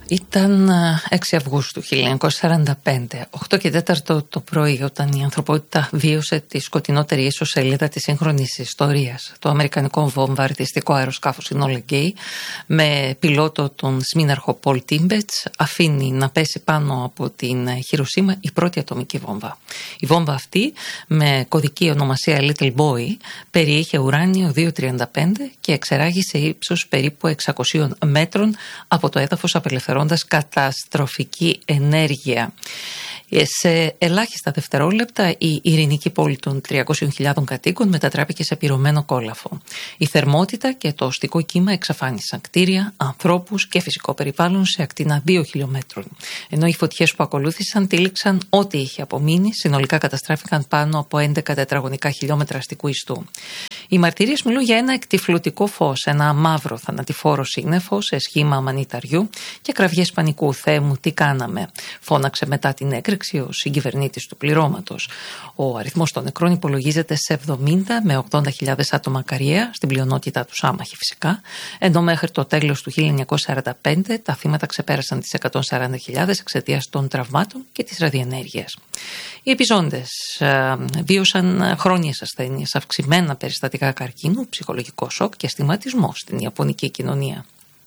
Ήταν 6 Αυγούστου 1945, 8 και 4 το πρωί, όταν η ανθρωπότητα βίωσε τη σκοτεινότερη ίσως σελίδα της σύγχρονης ιστορίας. Το αμερικανικό βομβαρδιστικό αεροσκάφος Enola Gay, με πιλότο τον σμήναρχο Πολ Τίμπετς, αφήνει να πέσει πάνω από την Χιροσίμα η πρώτη ατομική βόμβα. Η βόμβα αυτή, με κωδική ονομασία Little Boy, περιείχε ουράνιο 235 και εξεράγει σε ύψος περίπου 600 μέτρων από το έδαφος, απελευθερώντας καταστροφική ενέργεια. Σε ελάχιστα δευτερόλεπτα η ειρηνική πόλη των 300.000 κατοίκων μετατράπηκε σε πυρωμένο κόλαφο. Η θερμότητα και το οστικό κύμα εξαφάνισαν κτίρια, ανθρώπους και φυσικό περιβάλλον σε ακτίνα 2 χιλιόμετρων. Ενώ οι φωτιές που ακολούθησαν τύλιξαν ό,τι είχε απομείνει, συνολικά καταστράφηκαν πάνω από 11 τετραγωνικά χιλιόμετρα αστικού ιστού. Οι μαρτυρίες μιλούν για ένα εκτυφλωτικό φως, ένα μαύρο θανατηφόρο σύννεφο σε σχήμα μανιταριού και κραυγές πανικού. «Θεέ μου, τι κάναμε», φώναξε μετά την έκρηξη ο συγκυβερνήτης του πληρώματος. Ο αριθμός των νεκρών υπολογίζεται σε 70 με 80.000 άτομα καριέα, στην πλειονότητά τους άμαχοι φυσικά, ενώ μέχρι το τέλος του 1945 τα θύματα ξεπέρασαν τις 140.000 εξαιτίας των τραυμάτων και της ραδιενέργειας. Οι επιζώντες βίωσαν χρόνιες ασθένειες, αυξημένα περιστατικά καρκίνου, ψυχολογικό σοκ και στιγματισμό στην ιαπωνική κοινωνία.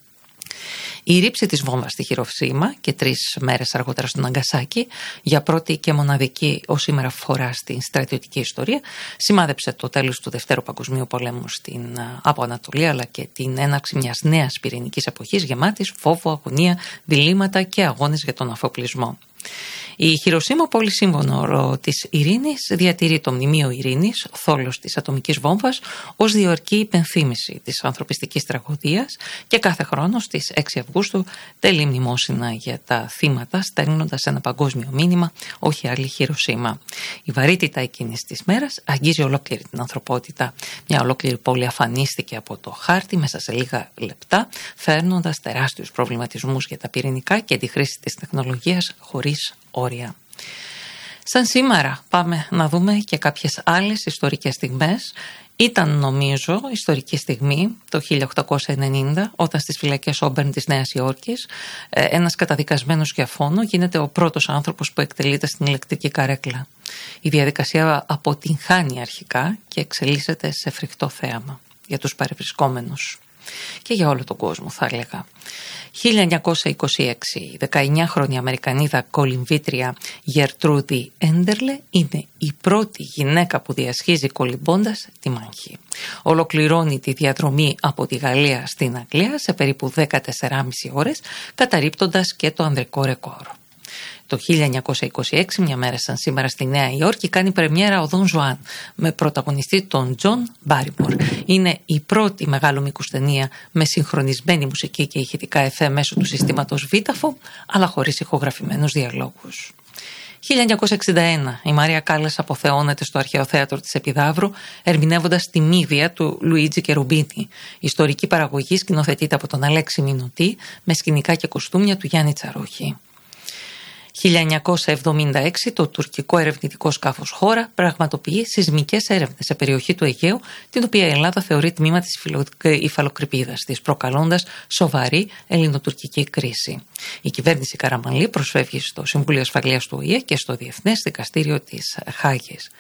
Η ρήψη της βόμβας στη Χιροσίμα και 3 μέρες αργότερα στο Ναγκασάκι, για πρώτη και μοναδική ως σήμερα φορά στην στρατιωτική ιστορία, σημάδεψε το τέλος του Δευτέρου Παγκοσμίου Πολέμου στην Αποανατολή, αλλά και την έναρξη μιας νέας πυρηνικής εποχής γεμάτης φόβο, αγωνία, διλήμματα και αγώνες για τον αφοπλισμό. Η Χιροσίμα, πόλη σύμβολο της ειρήνης, διατηρεί το μνημείο ειρήνης, θόλος της ατομικής βόμβας, ως διορκή υπενθύμηση της ανθρωπιστικής τραγωδίας και κάθε χρόνο στις 6 Αυγούστου τελεί μνημόσυνα για τα θύματα, στέλνοντας ένα παγκόσμιο μήνυμα, όχι άλλη Χιροσίμα. Η βαρύτητα εκείνης της μέρας αγγίζει ολόκληρη την ανθρωπότητα. Μια ολόκληρη πόλη αφανίστηκε από το χάρτη μέσα σε λίγα λεπτά, φέρνοντας τεράστιους προβληματισμούς για τα πυρηνικά και τη χρήση της τεχνολογίας χωρίς όρια. Σαν σήμερα πάμε να δούμε και κάποιες άλλες ιστορικές στιγμές. Ήταν, νομίζω, ιστορική στιγμή το 1890, όταν στις φυλακές Όμπερν της Νέας Υόρκης ένας καταδικασμένος για φόνο γίνεται ο πρώτος άνθρωπος που εκτελείται στην ηλεκτρική καρέκλα. Η διαδικασία αποτυγχάνει αρχικά και εξελίσσεται σε φρικτό θέαμα για τους παρευρισκόμενους και για όλο τον κόσμο, θα έλεγα. 1926, η 19χρονη Αμερικανίδα κολυμβήτρια Γερτρούδη Έντερλε είναι η πρώτη γυναίκα που διασχίζει κολυμπώντας τη μάχη. Ολοκληρώνει τη διαδρομή από τη Γαλλία στην Αγγλία σε περίπου 14,5 ώρες, καταρρίπτοντας και το ανδρικό ρεκόρ. Το 1926, μια μέρα σαν σήμερα στη Νέα Υόρκη, κάνει πρεμιέρα ο Δον Ζουάν με πρωταγωνιστή τον Τζον Μπάριμορ. Είναι η πρώτη μεγάλου μήκους ταινία με συγχρονισμένη μουσική και ηχητικά εφέ μέσω του συστήματος Βίταφο, αλλά χωρίς ηχογραφημένους διαλόγους. 1961, η Μάρια Κάλλας αποθεώνεται στο Αρχαίο Θέατρο της Επιδαύρου, ερμηνεύοντας τη Μύδια του Λουίτζι Κερουμπίνη. Ιστορική παραγωγή σκηνοθετείται από τον Αλέξη Μινωτή, με σκηνικά και κοστούμια του Γιάννη Τσαρούχη. 1976, το τουρκικό ερευνητικό σκάφος Χώρα πραγματοποιεί σεισμικές έρευνες σε περιοχή του Αιγαίου, την οποία η Ελλάδα θεωρεί τμήμα της υφαλοκρηπίδας της, προκαλώντας σοβαρή ελληνοτουρκική κρίση. Η κυβέρνηση Καραμανλή προσφεύγει στο Συμβούλιο Ασφαλείας του ΟΗΕ και στο Διεθνές Δικαστήριο της Χάγης.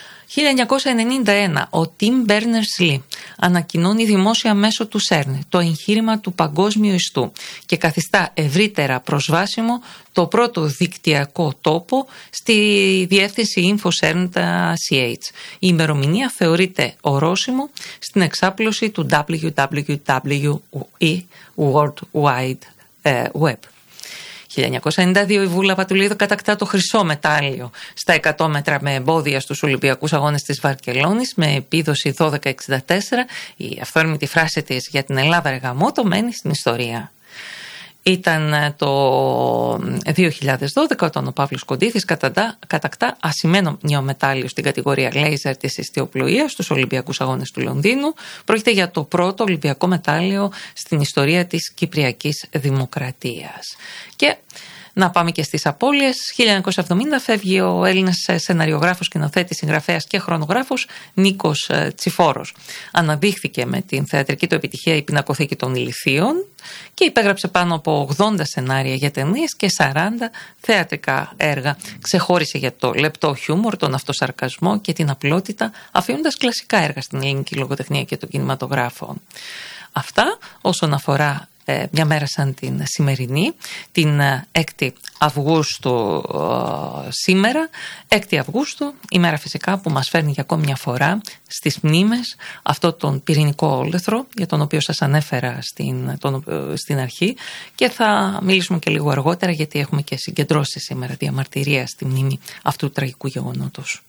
1991, ο Τιμ Μπέρνερς-Λι ανακοινώνει δημόσια μέσω του ΣΕΡΝ το εγχείρημα του παγκόσμιου ιστού και καθιστά ευρύτερα προσβάσιμο το πρώτο δικτυακό τόπο στη διεύθυνση infocern.ch. Η ημερομηνία θεωρείται ορόσημο στην εξάπλωση του WWW World Wide Web. 1992, η Βούλα Πατουλίδου κατακτά το χρυσό μετάλλιο στα 100 μέτρα με εμπόδια στους Ολυμπιακούς Αγώνες της Βαρκελόνης με επίδοση 12,64. Η αυθόρμητη φράση της «Για την Ελλάδα ρε γαμώτο» μένει στην ιστορία. Ήταν το 2012 όταν ο Παύλος Κοντήθης κατακτά ασημένιο μετάλλιο στην κατηγορία λέιζερ της ιστιοπλοείας στους Ολυμπιακούς Αγώνες του Λονδίνου. Πρόκειται για το πρώτο Ολυμπιακό μετάλλιο στην ιστορία της Κυπριακής Δημοκρατίας. Και Να πάμε και στις απώλειες. 1970 φεύγει ο Έλληνας σεναριογράφος, σκηνοθέτης, συγγραφέας και χρονογράφος Νίκος Τσιφόρος. Αναδείχθηκε με την θεατρική του επιτυχία η Πινακοθήκη των Ηλιθείων και υπέγραψε πάνω από 80 σενάρια για ταινίες και 40 θεατρικά έργα. Ξεχώρισε για το λεπτό χιούμορ, τον αυτοσαρκασμό και την απλότητα, αφήνοντας κλασικά έργα στην ελληνική λογοτεχνία και τον κινηματογράφο. Αυτά όσον αφορά μια μέρα σαν την σημερινή, την 6η Αυγούστου σήμερα, 6η Αυγούστου, ημέρα φυσικά που μας φέρνει για ακόμη μια φορά στις μνήμες αυτό τον πυρηνικό όλεθρο για τον οποίο σας ανέφερα στην αρχή, και θα μιλήσουμε και λίγο αργότερα γιατί έχουμε και συγκεντρώσει σήμερα διαμαρτυρία στη μνήμη αυτού του τραγικού γεγονότος.